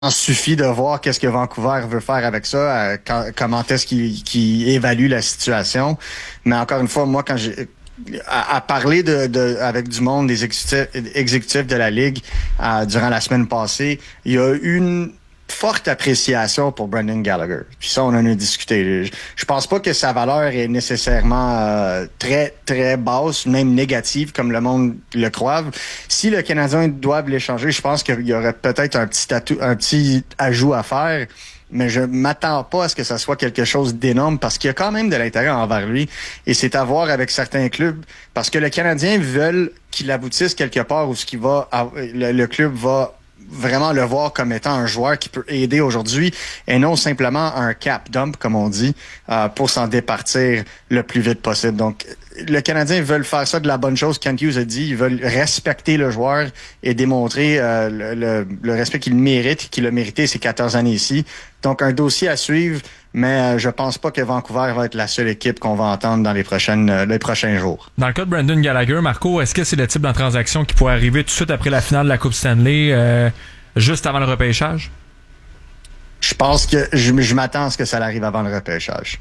suffit de voir qu'est-ce que Vancouver veut faire avec ça, comment est-ce qu'il évalue la situation. Mais encore une fois, moi, quand j'ai à parler avec du monde, des exécutifs de la Ligue durant la semaine passée, il y a une forte appréciation pour Brendan Gallagher. Puis ça, on en a discuté. Je pense pas que sa valeur est nécessairement très, très basse, même négative, comme le monde le croit. Si le Canadien doit l'échanger, je pense qu'il y aurait peut-être un petit ajout à faire. Mais je m'attends pas à ce que ça soit quelque chose d'énorme parce qu'il y a quand même de l'intérêt envers lui. Et c'est à voir avec certains clubs. Parce que le Canadien veut qu'il aboutisse quelque part où le club va vraiment le voir comme étant un joueur qui peut aider aujourd'hui et non simplement un cap dump, comme on dit, pour s'en départir le plus vite possible. Donc, le Canadien veut faire ça de la bonne chose. Kent Hughes a dit, ils veulent respecter le joueur et démontrer le respect qu'il mérite, qu'il a mérité ces 14 années ici. Donc, un dossier à suivre, mais je pense pas que Vancouver va être la seule équipe qu'on va entendre dans les prochains jours. Dans le cas de Brendan Gallagher, Marco, est-ce que c'est le type de transaction qui pourrait arriver tout de suite après la finale de la Coupe Stanley, juste avant le repêchage? Je pense que je m'attends à ce que ça arrive avant le repêchage.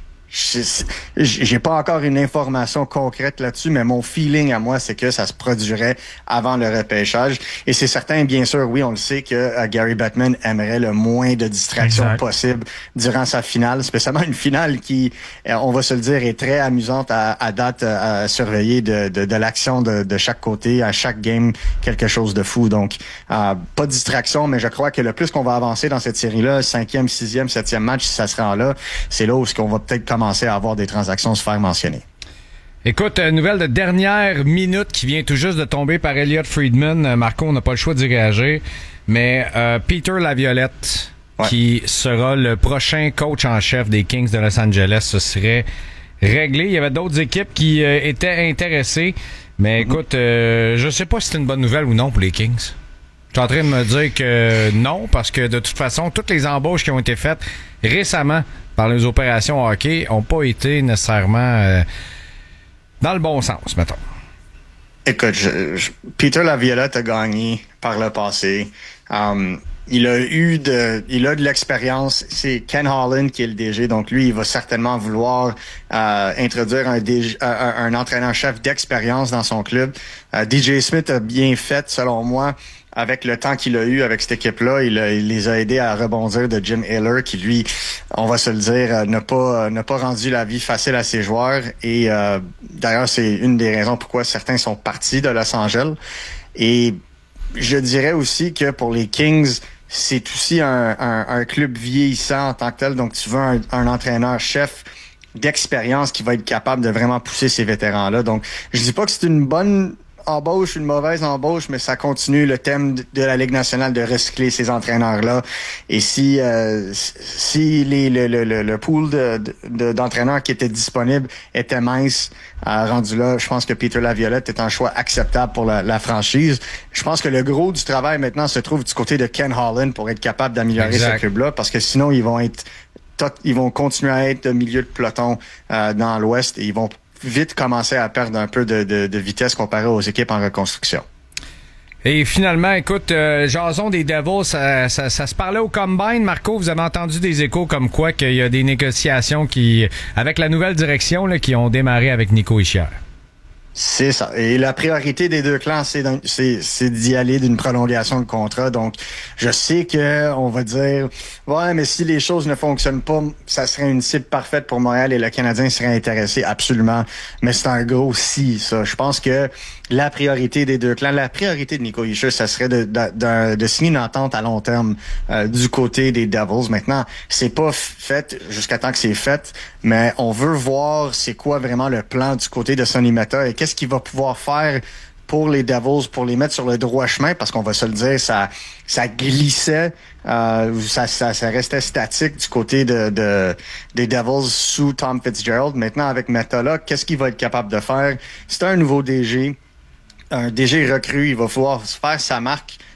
J'ai pas encore une information concrète là-dessus, mais mon feeling à moi, c'est que ça se produirait avant le repêchage. Et c'est certain, bien sûr, oui, on le sait que Gary Bettman aimerait le moins de distractions possible durant sa finale, spécialement une finale qui, on va se le dire, est très amusante à date à surveiller de l'action de chaque côté, à chaque game, quelque chose de fou. Donc, pas de distraction, mais je crois que le plus qu'on va avancer dans cette série-là, 5e, 6e, 7e match, si ça se rend là, c'est là où on va peut-être commencer à avoir des transactions se faire mentionner. Écoute, nouvelle de dernière minute qui vient tout juste de tomber par Elliot Friedman. Marco, on n'a pas le choix d'y réagir, mais Peter Laviolette, qui sera le prochain coach en chef des Kings de Los Angeles, ce serait réglé. Il y avait d'autres équipes qui étaient intéressées, mais écoute, je sais pas si c'est une bonne nouvelle ou non pour les Kings. Je suis en train de me dire que non, parce que de toute façon, toutes les embauches qui ont été faites récemment par les opérations hockey n'ont pas été nécessairement dans le bon sens, mettons. Écoute, Peter Laviolette a gagné par le passé. Il a de l'expérience. C'est Ken Holland qui est le DG, donc lui, il va certainement vouloir introduire un entraîneur-chef d'expérience dans son club. DJ Smith a bien fait, selon moi. Avec le temps qu'il a eu avec cette équipe-là, il les a aidés à rebondir de Jim Hiller, qui lui, on va se le dire, n'a pas rendu la vie facile à ses joueurs. Et d'ailleurs, c'est une des raisons pourquoi certains sont partis de Los Angeles. Et je dirais aussi que pour les Kings, c'est aussi un club vieillissant en tant que tel. Donc, tu veux un entraîneur-chef d'expérience qui va être capable de vraiment pousser ces vétérans-là. Donc, je dis pas que c'est une bonne embauche, une mauvaise embauche, mais ça continue le thème de la Ligue nationale de recycler ces entraîneurs-là. Et si le pool d'entraîneurs qui étaient disponibles était mince, rendu là, je pense que Peter Laviolette est un choix acceptable pour la franchise. Je pense que le gros du travail maintenant se trouve du côté de Ken Holland pour être capable d'améliorer ce club-là, parce que sinon ils vont continuer à être au milieu de peloton dans l'Ouest et ils vont vite commencer à perdre un peu de vitesse comparé aux équipes en reconstruction. Et finalement, écoute, jason des Devils, ça se parlait au Combine. Marco, vous avez entendu des échos comme quoi qu'il y a des négociations avec la nouvelle direction là, qui ont démarré avec Nico Hischier. C'est ça. Et la priorité des deux clans, c'est d'y aller d'une prolongation de contrat. Donc, je sais que on va dire, ouais, mais si les choses ne fonctionnent pas, ça serait une cible parfaite pour Montréal et le Canadien serait intéressé, absolument. Mais c'est un gros si, ça. Je pense que la priorité des deux clans, la priorité de Nico Hischier, ça serait de signer une entente à long terme du côté des Devils. Maintenant, c'est pas fait jusqu'à temps que c'est fait, mais on veut voir c'est quoi vraiment le plan du côté de Sonny Meta et qu'est-ce qu'il va pouvoir faire pour les Devils, pour les mettre sur le droit chemin, parce qu'on va se le dire, ça glissait, ça restait statique du côté des Devils sous Tom Fitzgerald. Maintenant, avec Meta là, qu'est-ce qu'il va être capable de faire? C'est un nouveau DG. Un DG recru, il va pouvoir faire sa marque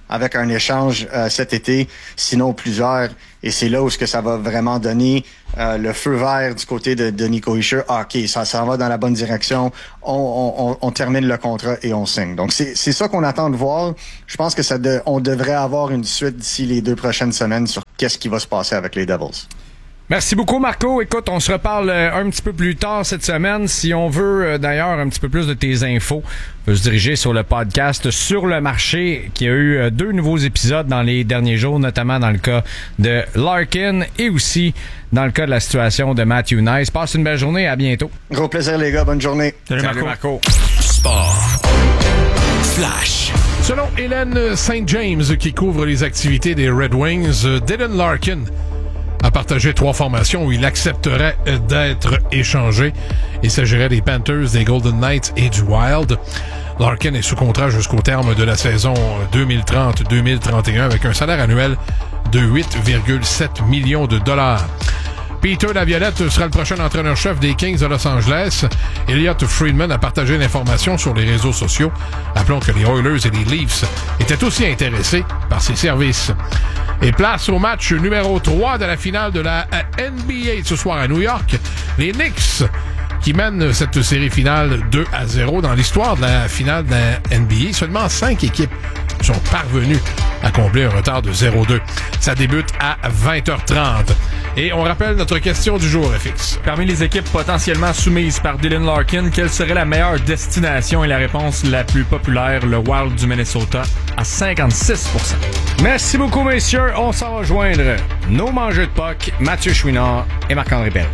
avec un échange cet été, sinon plusieurs. Et c'est là où ce que ça va vraiment donner le feu vert du côté de Nico Hischier. OK, ça va dans la bonne direction. On termine le contrat et on signe. Donc, c'est ça qu'on attend de voir. Je pense que on devrait avoir une suite d'ici les 2 prochaines semaines sur qu'est-ce qui va se passer avec les Devils. Merci beaucoup, Marco. Écoute, on se reparle un petit peu plus tard cette semaine. Si on veut d'ailleurs un petit peu plus de tes infos, on peut se diriger sur le podcast Sur le marché, qui a eu 2 nouveaux épisodes dans les derniers jours, notamment dans le cas de Larkin et aussi dans le cas de la situation de Matthew Knies. Passe une belle journée. À bientôt. Gros plaisir, les gars. Bonne journée. Salut Marco. Sport. Flash. Selon Hélène St. James, qui couvre les activités des Red Wings, Dylan Larkin a partagé 3 formations où il accepterait d'être échangé. Il s'agirait des Panthers, des Golden Knights et du Wild. Larkin est sous contrat jusqu'au terme de la saison 2030-2031 avec un salaire annuel de 8,7 millions de dollars. Peter Laviolette sera le prochain entraîneur-chef des Kings de Los Angeles. Elliot Friedman a partagé l'information sur les réseaux sociaux. Rappelons que les Oilers et les Leafs étaient aussi intéressés par ses services. Et place au match numéro 3 de la finale de la NBA ce soir à New York. Les Knicks qui mènent cette série finale 2-0 dans l'histoire de la finale de la NBA. Seulement 5 équipes sont parvenues à combler un retard de 0-2. Ça débute à 20h30. Et on rappelle notre question du jour, FX. Parmi les équipes potentiellement soumises par Dylan Larkin, quelle serait la meilleure destination? Et la réponse la plus populaire, le Wild du Minnesota, à 56%. Merci beaucoup, messieurs. On s'en va rejoindre nos mangeurs de puck, Mathieu Chouinard et Marc-André Bell.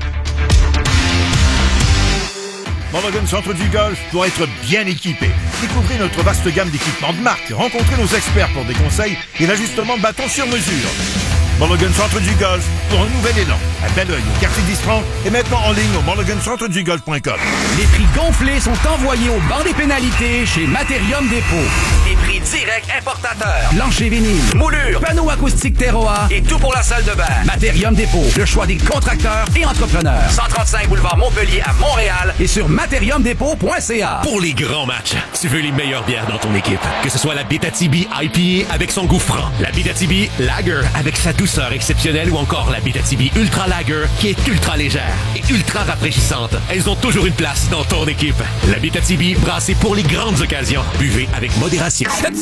Mulligan Centre du Golf doit être bien équipé. Découvrez notre vaste gamme d'équipements de marque. Rencontrez nos experts pour des conseils et l'ajustement de bâton sur mesure. Mulligan Centre du Golf pour un nouvel élan. À Belleuil, au quartier d'Istran et maintenant en ligne au mulligancentredugolf.com. Les prix gonflés sont envoyés au banc des pénalités chez Materium Dépôt. Des prix directs importateurs. Plancher vinyle, moulure, panneaux acoustiques Terroir et tout pour la salle de bain. Materium Dépôt, le choix des contracteurs et entrepreneurs. 135 boulevard Montpellier à Montréal et sur materiumdépôt.ca. Pour les grands matchs, tu veux les meilleures bières dans ton équipe. Que ce soit la Abitibi IPA avec son goût franc, la Abitibi Lager avec sa douceur exceptionnelle ou encore la Abitibi Ultra Lager qui est ultra légère et ultra rafraîchissante. Elles ont toujours une place dans ton équipe. La Abitibi brassée pour les grandes occasions. Buvez avec modération.